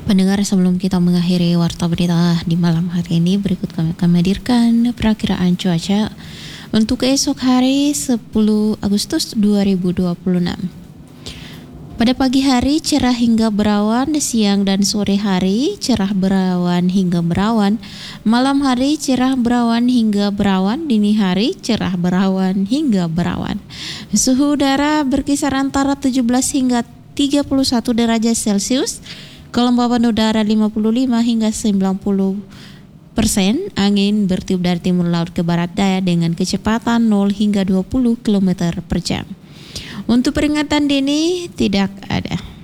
Pendengar, sebelum kita mengakhiri warta berita di malam hari ini, berikut kami akan hadirkan perakiraan cuaca untuk esok hari 10 Agustus 2026. Pada pagi hari cerah hingga berawan, siang dan sore hari cerah berawan hingga berawan, malam hari cerah berawan hingga berawan, dini hari cerah berawan hingga berawan. Suhu udara berkisar antara 17 hingga 31 derajat Celcius. Kelembapan udara 55 hingga 90%, angin bertiup dari timur laut ke barat daya dengan kecepatan 0 hingga 20 km per jam. Untuk peringatan dini tidak ada.